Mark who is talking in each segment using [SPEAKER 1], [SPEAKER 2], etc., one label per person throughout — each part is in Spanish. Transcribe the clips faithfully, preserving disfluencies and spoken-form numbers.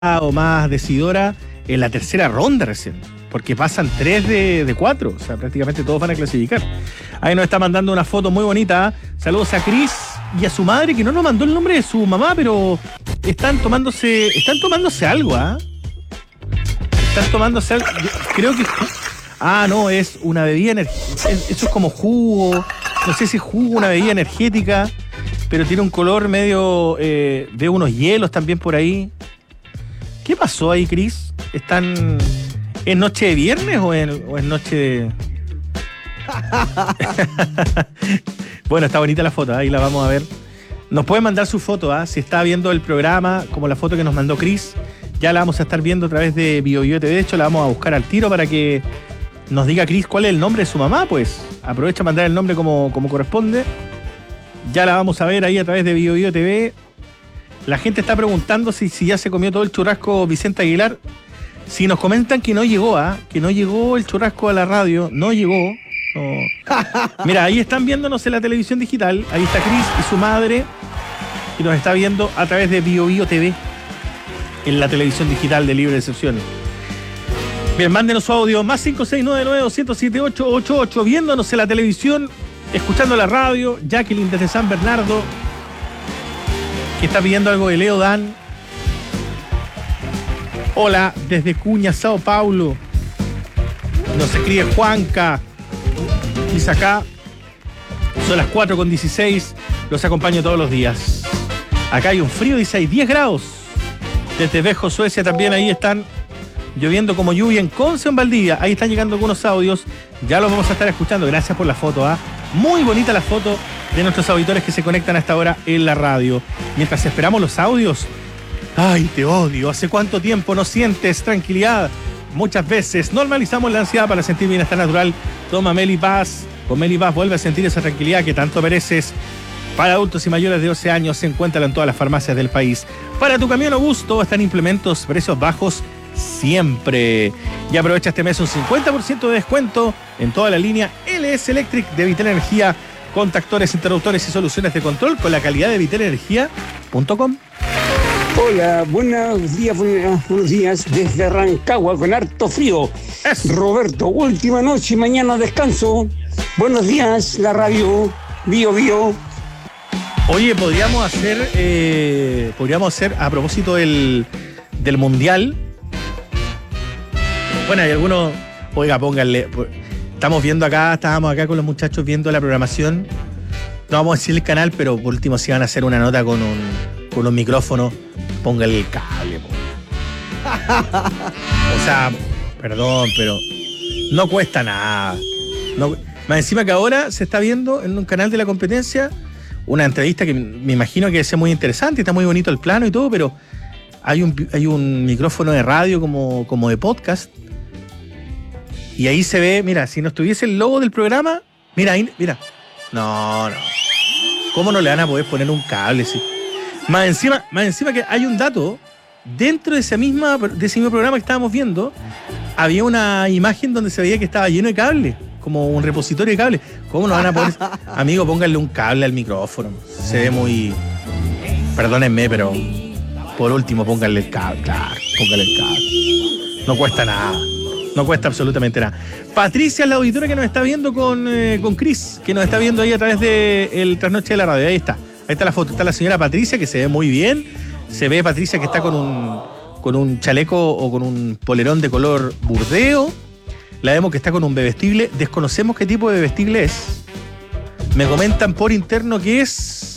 [SPEAKER 1] o más decidora en la tercera ronda recién, porque pasan tres de, de cuatro, o sea, prácticamente todos van a clasificar. Ahí nos está mandando una foto muy bonita. Saludos a Cris y a su madre, que no nos mandó el nombre de su mamá, pero están tomándose, están tomándose algo, ¿ah? ¿eh? Están tomándose algo, yo creo que... Ah, no, es una bebida energética, eso es como jugo, no sé si es jugo, una bebida energética, pero tiene un color medio, eh, veo unos hielos también por ahí. ¿Qué pasó ahí, Cris? ¿Están en noche de viernes o en, o en noche de...? Bueno, está bonita la foto, ahí la vamos a ver. Nos pueden mandar su foto, ¿ah? Si está viendo el programa, como la foto que nos mandó Cris, ya la vamos a estar viendo a través de BioBio T V. De hecho, la vamos a buscar al tiro para que nos diga Cris cuál es el nombre de su mamá, pues. Aprovecha a mandar el nombre como, como corresponde. Ya la vamos a ver ahí a través de BioBio T V. La gente está preguntando si, si ya se comió todo el churrasco Vicente Aguilar. Si nos comentan que no llegó, ¿ah? Que no llegó el churrasco a la radio, no llegó. No. Mira, ahí están viéndonos en la televisión digital. Ahí está Cris y su madre, que nos está viendo a través de BioBio T V, en la televisión digital de Libre Excepción. Bien, mándenos su audio, más cinco seis nueve nueve dos cero siete ocho ocho ocho, viéndonos en la televisión, escuchando la radio. Jacqueline desde San Bernardo, que está pidiendo algo de Leo Dan. Hola, desde Cuña, Sao Paulo. Nos escribe Juanca. Dice acá, son las cuatro con dieciséis. Los acompaño todos los días. Acá hay un frío, dice, hay diez grados. Desde Vejo, Suecia, también ahí están lloviendo como lluvia en Conce, en Valdivia. Ahí están llegando algunos audios. Ya los vamos a estar escuchando. Gracias por la foto, ¿ah? Muy bonita la foto de nuestros auditores que se conectan a esta hora en la radio. Mientras esperamos los audios. Ay, te odio. ¿Hace cuánto tiempo no sientes tranquilidad? Muchas veces normalizamos la ansiedad para sentir bienestar natural. Toma Melipaz. Con Melipaz vuelve a sentir esa tranquilidad que tanto mereces. Para adultos y mayores de doce años se encuentran en todas las farmacias del país. Para tu camión o bus, todo está en implementos, precios bajos siempre. Y aprovecha este mes un cincuenta por ciento de descuento en toda la línea L S Electric de Vitel Energía. Contactores, interruptores y soluciones de control con la calidad de vitel energía punto com.
[SPEAKER 2] Hola, buenos días, buenos, buenos días desde Rancagua con harto frío.
[SPEAKER 1] Eso.
[SPEAKER 2] Roberto, última noche y mañana descanso. Buenos días, la radio Bio Bio.
[SPEAKER 1] Oye, podríamos hacer, eh, podríamos hacer a propósito del, del mundial. Bueno, hay algunos, oiga, pónganle. Estamos viendo acá, estábamos acá con los muchachos viendo la programación. No vamos a decir el canal, pero por último si van a hacer una nota con un, con un micrófono, pónganle el cable. Po. O sea, perdón, pero no cuesta nada. No, más encima que ahora se está viendo en un canal de la competencia una entrevista que me imagino que es muy interesante, está muy bonito el plano y todo, pero hay un, hay un micrófono de radio como, como de podcast. Y ahí se ve, mira, si no estuviese el logo del programa, mira, ahí, mira. No, no. ¿Cómo no le van a poder poner un cable? Sí? Más encima, más encima que hay un dato, dentro de ese, misma, de ese mismo programa que estábamos viendo, había una imagen donde se veía que estaba lleno de cables, como un repositorio de cables. ¿Cómo no van a poner? Amigo, pónganle un cable al micrófono. Se ve muy... Perdónenme, pero por último pónganle el cable. Claro, pónganle el cable. No cuesta nada. No cuesta absolutamente nada. Patricia es la auditora que nos está viendo con, eh, con Cris, que nos está viendo ahí a través de el Trasnoche de la radio. Ahí está. Ahí está la foto. Está la señora Patricia, que se ve muy bien. Se ve Patricia que está con un, con un chaleco o con un polerón de color burdeo. La vemos que está con un bebestible. Desconocemos qué tipo de bebestible es. Me comentan por interno que es...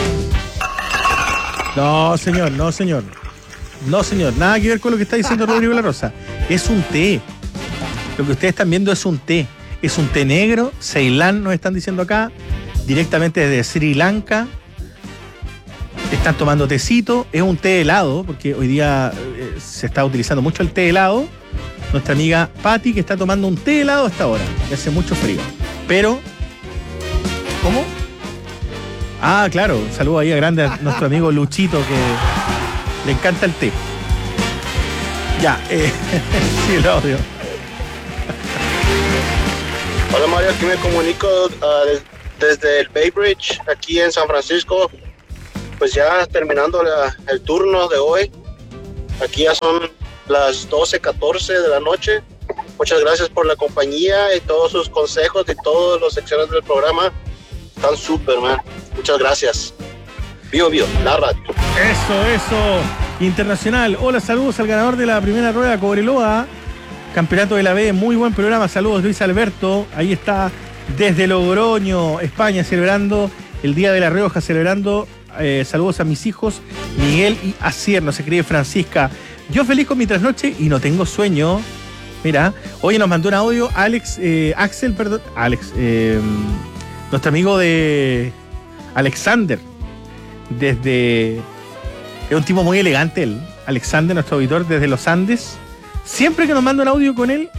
[SPEAKER 1] No, señor, no, señor. No, señor. Nada que ver con lo que está diciendo Rodrigo La Rosa. Es un té. Lo que ustedes están viendo es un té. Es un té negro. Ceilán nos están diciendo acá. Directamente desde Sri Lanka. Están tomando tecito. Es un té helado, porque hoy día eh, se está utilizando mucho el té helado. Nuestra amiga Patti, que está tomando un té helado hasta ahora, que hace mucho frío. Pero, ¿cómo? Ah, claro, un saludo ahí a grande a nuestro amigo Luchito, que le encanta el té. Ya, eh, sí, lo odio.
[SPEAKER 3] Hola Mario, aquí me comunico uh, desde el Bay Bridge, aquí en San Francisco. Pues ya terminando la, el turno de hoy. Aquí ya son las doce catorce de la noche. Muchas gracias por la compañía y todos sus consejos y todas las secciones del programa. Están súper, man. Muchas gracias. Bio Bio, la radio.
[SPEAKER 1] Eso, eso. Internacional. Hola, saludos al ganador de la primera rueda, Cobreloa. Campeonato de la B, muy buen programa. Saludos, Luis Alberto. Ahí está, desde Logroño, España, celebrando el Día de la Rioja, celebrando. Eh, saludos a mis hijos, Miguel y Asier. Nos escribe Francisca. Yo feliz con mi trasnoche y no tengo sueño. Mira, hoy nos mandó un audio Alex, eh, Axel, perdón, Alex, eh, nuestro amigo de Alexander, desde, es un tipo muy elegante él, Alexander, nuestro auditor desde los Andes. Siempre que nos manda un audio con él,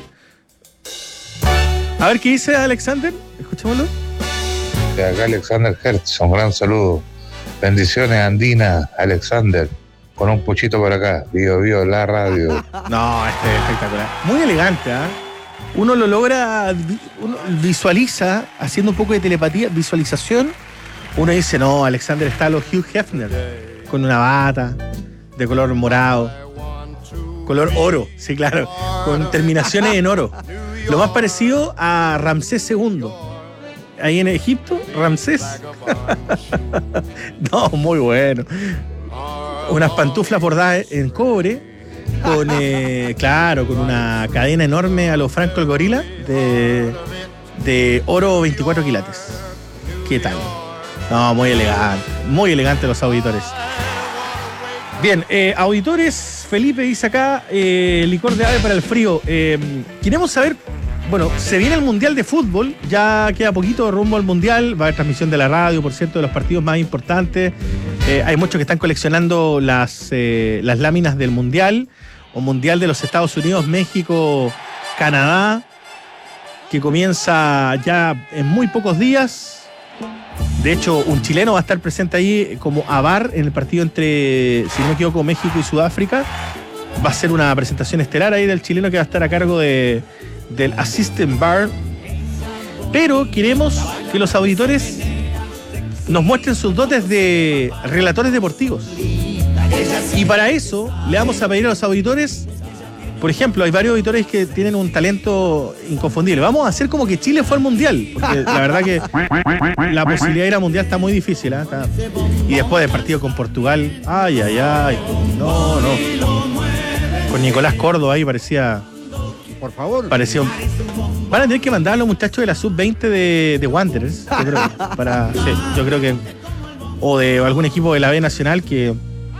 [SPEAKER 1] a ver qué dice Alexander, escuchémoslo.
[SPEAKER 4] De acá Alexander Hertz, un gran saludo. Bendiciones andinas, Alexander. Con un puchito por acá, Bio Bio, la radio.
[SPEAKER 1] No, este es espectacular. Muy elegante, ¿ah? ¿eh? Uno lo logra, uno visualiza, haciendo un poco de telepatía, visualización. Uno dice, no, Alexander está a los Hugh Hefner, con una bata de color morado, color oro, sí, claro, con terminaciones en oro. Lo más parecido a Ramsés segundo. Ahí en Egipto, Ramsés. No, muy bueno. Unas pantuflas bordadas en cobre, con, eh, claro, con una cadena enorme a los Franco el Gorila de, de oro veinticuatro quilates. ¿Qué tal? No, muy elegante, muy elegante los auditores. Bien, eh, auditores, Felipe dice acá, eh, licor de ave para el frío. Eh, queremos saber, bueno, se viene el Mundial de Fútbol, ya queda poquito rumbo al Mundial, va a haber transmisión de la radio, por cierto, de los partidos más importantes. Eh, hay muchos que están coleccionando las, eh, las láminas del Mundial, o Mundial de los Estados Unidos, México, Canadá, que comienza ya en muy pocos días. De hecho, un chileno va a estar presente ahí como A V A R en el partido entre, si no me equivoco, México y Sudáfrica. Va a ser una presentación estelar ahí del chileno que va a estar a cargo de, del Assistant V A R. Pero queremos que los auditores nos muestren sus dotes de relatores deportivos. Y para eso le vamos a pedir a los auditores, por ejemplo, hay varios auditores que tienen un talento inconfundible. Vamos a hacer como que Chile fue al Mundial, porque la verdad que la posibilidad de ir al Mundial está muy difícil, ¿eh? Está... Y después del partido con Portugal, ay, ay, ay, no, no. Con Nicolás Córdoba ahí parecía...
[SPEAKER 5] Por favor.
[SPEAKER 1] Parecía un... Van a tener que mandar a los muchachos de la sub veinte de, de Wanderers, yo creo, para, sí, yo creo que, o de algún equipo de la B Nacional, que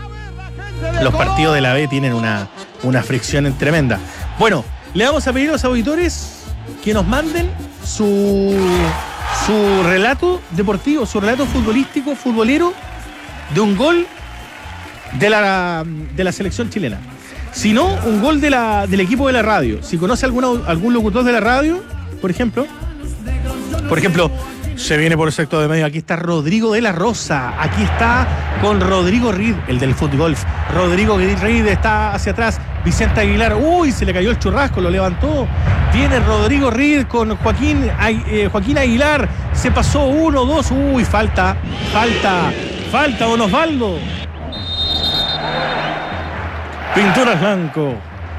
[SPEAKER 1] los partidos de la B tienen una, una fricción tremenda. Bueno, le vamos a pedir a los auditores que nos manden su, su relato deportivo, su relato futbolístico, futbolero, de un gol de la, de la selección chilena. Si no, un gol de la, del equipo de la radio. Si conoce alguna, algún locutor de la radio, por ejemplo. Por ejemplo, se viene por el sector de medio. Aquí está Rodrigo de la Rosa. Aquí está con Rodrigo Reed, el del fútbol. Rodrigo Reed está hacia atrás. Vicente Aguilar. Uy, se le cayó el churrasco, lo levantó. Viene Rodrigo Reed con Joaquín, eh, Joaquín Aguilar. Se pasó uno, dos. Uy, falta, falta, falta, don Osvaldo. Pinturas Blanco.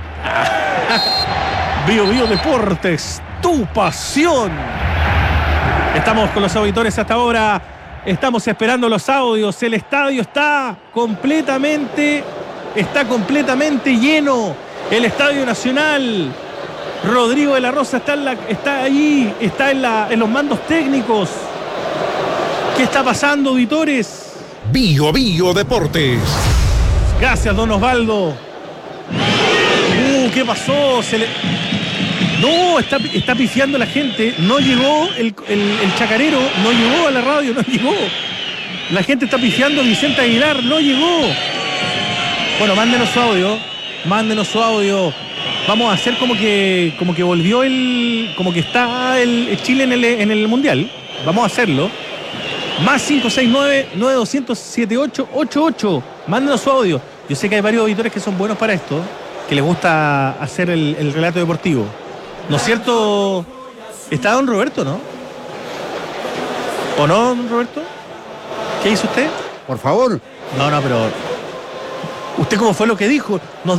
[SPEAKER 1] Bio Bio Deportes, tu pasión. Estamos con los auditores hasta ahora. Estamos esperando los audios. El estadio está completamente, está completamente lleno. El Estadio Nacional. Rodrigo de la Rosa está, en la, está ahí, está en, la, en los mandos técnicos. ¿Qué está pasando, auditores?
[SPEAKER 6] Bio Bio Deportes.
[SPEAKER 1] Gracias, don Osvaldo. Uh, ¿qué pasó? Se le... No, está, está pifiando la gente. No llegó el, el, el chacarero, no llegó a la radio, no llegó. La gente está pifiando. Vicente Aguilar no llegó. Bueno, mándenos su audio. Mándenos su audio. Vamos a hacer como que como que volvió el... Como que está el, el Chile en el, en el Mundial. Vamos a hacerlo. Más cinco seis nueve, nueve dos cero, siete ocho ocho ocho. Mándenos su audio. Yo sé que hay varios auditores que son buenos para esto, que les gusta hacer el, el relato deportivo. ¿No es cierto? Está don Roberto, ¿no? ¿O no, don Roberto? ¿Qué hizo usted?
[SPEAKER 5] Por favor.
[SPEAKER 1] No, no, pero... ¿Usted cómo fue lo que dijo? Nos